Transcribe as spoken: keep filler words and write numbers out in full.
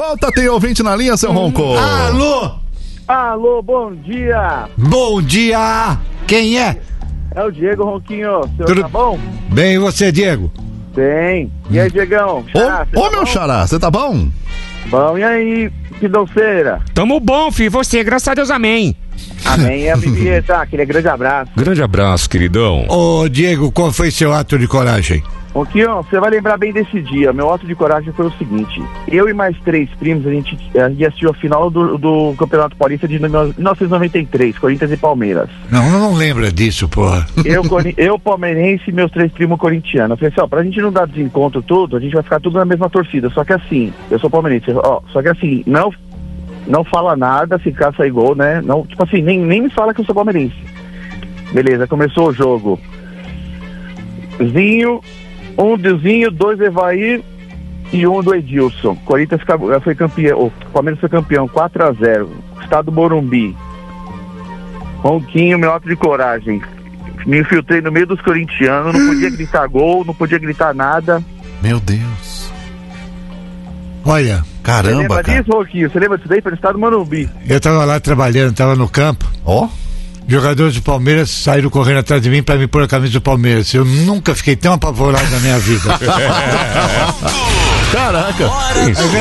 volta, tem ouvinte na linha, seu Ronco. Alô? Alô, bom dia. Bom dia. Quem é? É o Diego Ronquinho. O senhor Tudo tá bom? bem, e você, Diego? Bem. E aí, Diegão? Xará, Ô, ô tá meu bom? xará, você tá bom? Bom, e aí, que doceira? Tamo bom, filho. Você, graças a Deus, amém. Amém. E a Bibieta, aquele grande abraço. Grande abraço, queridão. Ô, Diego, qual foi seu ato de coragem? Ronquinho, você vai lembrar bem desse dia. Meu ato de coragem foi o seguinte: eu e mais três primos, a gente, a gente assistiu a final do, do Campeonato Paulista de mil novecentos e noventa e três, Corinthians e Palmeiras. Não, não lembra disso, porra. Eu, cori- eu palmeirense e meus três primos corintianos. Eu falei assim, ó, pra gente não dar desencontro tudo, a gente vai ficar tudo na mesma torcida. Só que assim, eu sou palmeirense, ó, só que assim, não, não fala nada se caça sair gol, né? Não, tipo assim, nem, nem me fala que eu sou palmeirense. Beleza, começou o jogo. Zinho, um do Zinho, dois do Evair e um do Edilson. Corinthians fica- foi campeão, o Palmeiras foi campeão, quatro a zero. Estado do Morumbi. Ronquinho, meu ato de coragem. Me infiltrei no meio dos corintianos, não podia gritar gol, não podia gritar nada. Meu Deus. Olha, Você Caramba, lembra cara. disso, Ronquinho? Você lembra disso daí? Pelo Estado do Morumbi. eu tava lá trabalhando, tava no campo. Ó. Jogadores do Palmeiras saíram correndo atrás de mim pra me pôr a camisa do Palmeiras. Eu nunca fiquei tão apavorado na minha vida. Caraca.